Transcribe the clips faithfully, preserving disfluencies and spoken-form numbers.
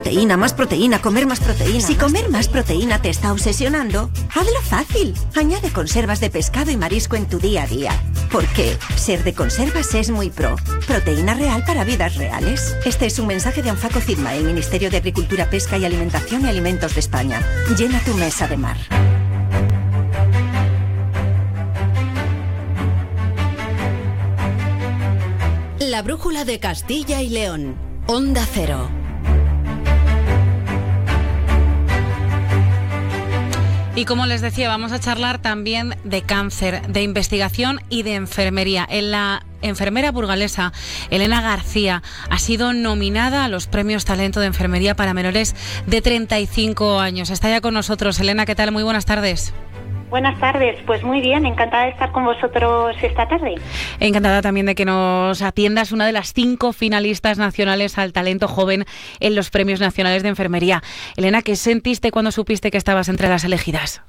Proteína, más proteína, comer más proteína. Si comer más proteína te está obsesionando, hazlo fácil. Añade conservas de pescado y marisco en tu día a día. Porque ser de conservas es muy pro. Proteína real para vidas reales. Este es un mensaje de Anfaco Firma, el Ministerio de Agricultura, Pesca y Alimentación y Alimentos de España. Llena tu mesa de mar. La brújula de Castilla y León. Onda Cero. Y como les decía, vamos a charlar también de cáncer, de investigación y de enfermería. En la enfermera burgalesa Elena García ha sido nominada a los premios Talento de Enfermería para menores de treinta y cinco años. Está ya con nosotros. Elena, ¿qué tal? Muy buenas tardes. Buenas tardes, pues muy bien, encantada de estar con vosotros esta tarde. Encantada también de que nos atiendas, una de las cinco finalistas nacionales al talento joven en los Premios Nacionales de Enfermería. Elena, ¿qué sentiste cuando supiste que estabas entre las elegidas?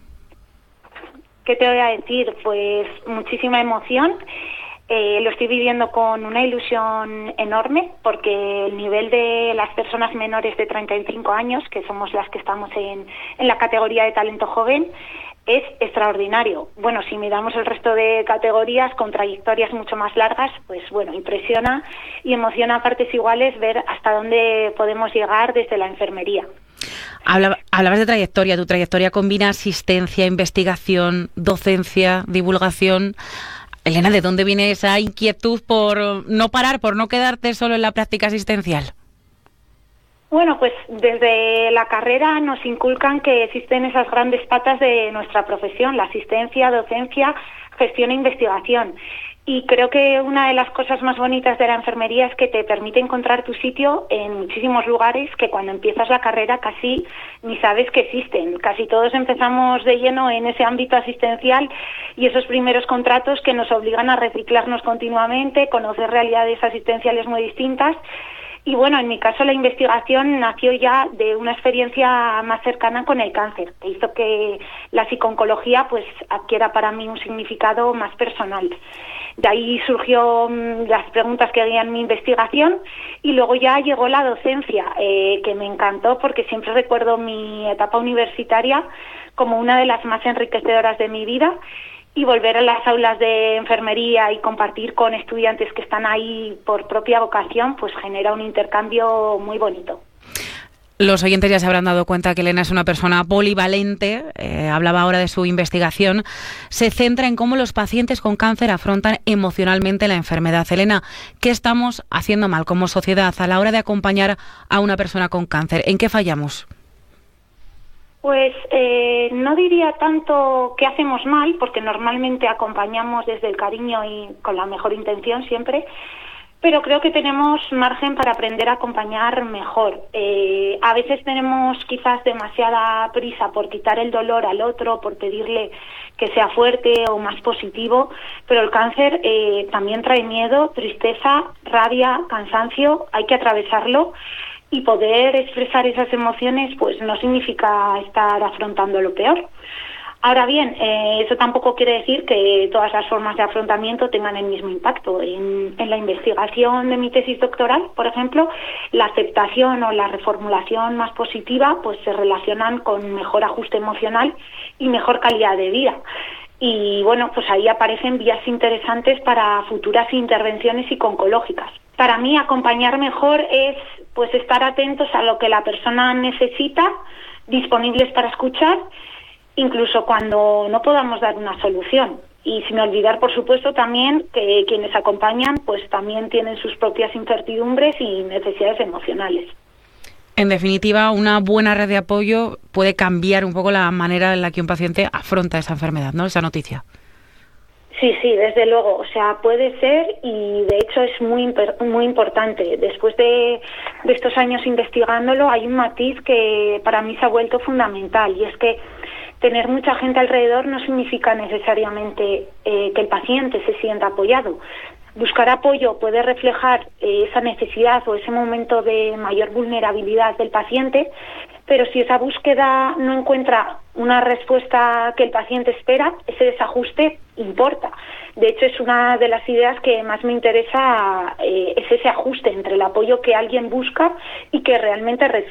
¿Qué te voy a decir? Pues muchísima emoción. Eh, lo estoy viviendo con una ilusión enorme porque el nivel de las personas menores de treinta y cinco años, que somos las que estamos en, en la categoría de talento joven, es extraordinario. Bueno, si miramos el resto de categorías con trayectorias mucho más largas, pues bueno, impresiona y emociona a partes iguales ver hasta dónde podemos llegar desde la enfermería. Habla, hablabas de trayectoria, tu trayectoria combina asistencia, investigación, docencia, divulgación. Elena, ¿de dónde viene esa inquietud por no parar, por no quedarte solo en la práctica asistencial? Bueno, pues desde la carrera nos inculcan que existen esas grandes patas de nuestra profesión, la asistencia, docencia, gestión e investigación. Y creo que una de las cosas más bonitas de la enfermería es que te permite encontrar tu sitio en muchísimos lugares que cuando empiezas la carrera casi ni sabes que existen. Casi todos empezamos de lleno en ese ámbito asistencial y esos primeros contratos que nos obligan a reciclarnos continuamente, conocer realidades asistenciales muy distintas. Y bueno, en mi caso la investigación nació ya de una experiencia más cercana con el cáncer, que hizo que la psico-oncología pues adquiera para mí un significado más personal. De ahí surgió mmm, las preguntas que guían mi investigación y luego ya llegó la docencia, eh, que me encantó porque siempre recuerdo mi etapa universitaria como una de las más enriquecedoras de mi vida. Y volver a las aulas de enfermería y compartir con estudiantes que están ahí por propia vocación, pues genera un intercambio muy bonito. Los oyentes ya se habrán dado cuenta que Elena es una persona polivalente, eh, hablaba ahora de su investigación, se centra en cómo los pacientes con cáncer afrontan emocionalmente la enfermedad. Elena, ¿qué estamos haciendo mal como sociedad a la hora de acompañar a una persona con cáncer? ¿En qué fallamos? Pues eh, no diría tanto que hacemos mal, porque normalmente acompañamos desde el cariño y con la mejor intención siempre, pero creo que tenemos margen para aprender a acompañar mejor. Eh, a veces tenemos quizás demasiada prisa por quitar el dolor al otro, por pedirle que sea fuerte o más positivo, pero el cáncer eh, también trae miedo, tristeza, rabia, cansancio, hay que atravesarlo. Y poder expresar esas emociones pues no significa estar afrontando lo peor. Ahora bien, eh, eso tampoco quiere decir que todas las formas de afrontamiento tengan el mismo impacto. En, en la investigación de mi tesis doctoral, por ejemplo, la aceptación o la reformulación más positiva pues se relacionan con mejor ajuste emocional y mejor calidad de vida. Y bueno, pues ahí aparecen vías interesantes para futuras intervenciones psico-oncológicas. Para mí acompañar mejor es pues estar atentos a lo que la persona necesita, disponibles para escuchar, incluso cuando no podamos dar una solución. Y sin olvidar, por supuesto, también que quienes acompañan pues también tienen sus propias incertidumbres y necesidades emocionales. En definitiva, una buena red de apoyo puede cambiar un poco la manera en la que un paciente afronta esa enfermedad, ¿no? Esa noticia. Sí, sí, desde luego. O sea, puede ser y de hecho es muy muy importante. Después de, de estos años investigándolo, hay un matiz que para mí se ha vuelto fundamental y es que tener mucha gente alrededor no significa necesariamente eh, que el paciente se sienta apoyado. Buscar apoyo puede reflejar eh, esa necesidad o ese momento de mayor vulnerabilidad del paciente, pero si esa búsqueda no encuentra una respuesta que el paciente espera, ese desajuste importa. De hecho, es una de las ideas que más me interesa, eh, es ese ajuste entre el apoyo que alguien busca y que realmente recibe.